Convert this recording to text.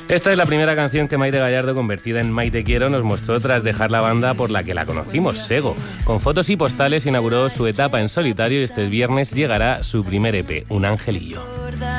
Esta es la primera canción que Maite Gallardo, convertida en Maite Quiero, nos mostró tras dejar la banda por la que la conocimos, Sego. Con fotos y postales inauguró su etapa en solitario y este viernes llegará su primer EP, Un Angelillo.